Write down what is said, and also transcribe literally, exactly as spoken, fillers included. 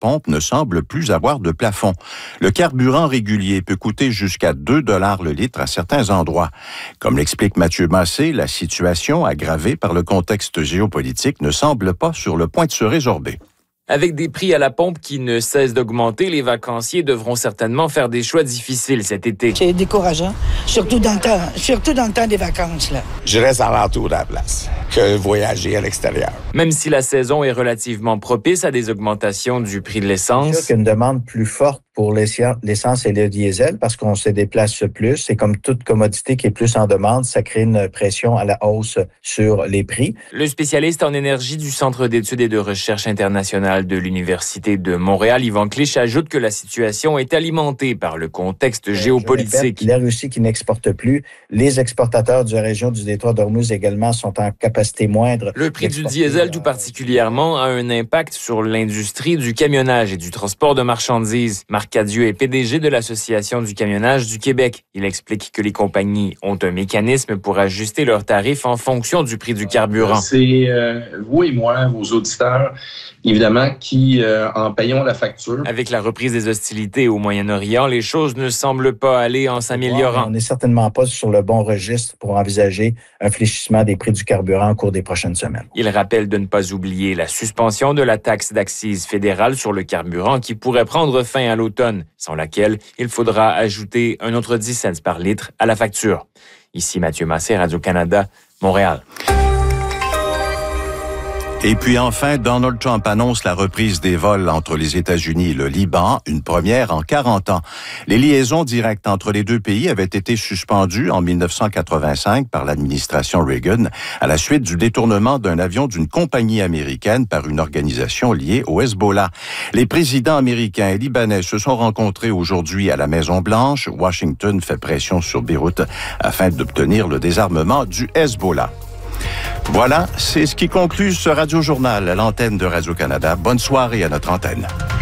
pompe ne semble plus avoir de plafond. Le carburant régulier peut coûter jusqu'à deux dollars le litre à certains endroits. Comme l'explique Mathieu Massé, la situation, aggravée par le contexte géopolitique, ne semble pas sur le point de se résorber. Avec des prix à la pompe qui ne cessent d'augmenter, les vacanciers devront certainement faire des choix difficiles cet été. C'est décourageant, surtout dans le temps, surtout dans le temps des vacances, là. Je reste en l'entour de la place que voyager à l'extérieur. Même si la saison est relativement propice à des augmentations du prix de l'essence. C'est sûr qu'il y a une demande plus forte pour l'essence et le diesel parce qu'on se déplace plus. C'est comme toute commodité qui est plus en demande, ça crée une pression à la hausse sur les prix. Le spécialiste en énergie du Centre d'études et de recherche internationale de l'Université de Montréal, Yvan Clich, ajoute que la situation est alimentée par le contexte géopolitique. Répète, la Russie qui n'exporte plus, les exportateurs de la région du détroit d'Ormuz également sont en capacité moindre. Le prix du diesel tout particulièrement a un impact sur l'industrie du camionnage et du transport de marchandises. Marc Cadieux est P D G de l'Association du camionnage du Québec. Il explique que les compagnies ont un mécanisme pour ajuster leurs tarifs en fonction du prix du carburant. C'est euh, vous et moi, vos auditeurs, évidemment, qui euh, en payons la facture. Avec la reprise des hostilités au Moyen-Orient, les choses ne semblent pas aller en s'améliorant. On n'est certainement pas sur le bon registre pour envisager un fléchissement des prix du carburant au cours des prochaines semaines. Il rappelle de ne pas oublier la suspension de la taxe d'accise fédérale sur le carburant qui pourrait prendre fin à l'automne, sans laquelle il faudra ajouter un autre dix cents par litre à la facture. Ici Mathieu Massé, Radio-Canada, Montréal. Et puis enfin, Donald Trump annonce la reprise des vols entre les États-Unis et le Liban, une première en quarante ans. Les liaisons directes entre les deux pays avaient été suspendues en dix-neuf cent quatre-vingt-cinq par l'administration Reagan à la suite du détournement d'un avion d'une compagnie américaine par une organisation liée au Hezbollah. Les présidents américains et libanais se sont rencontrés aujourd'hui à la Maison-Blanche. Washington fait pression sur Beyrouth afin d'obtenir le désarmement du Hezbollah. Voilà, c'est ce qui conclut ce Radio-Journal à l'antenne de Radio-Canada. Bonne soirée à notre antenne.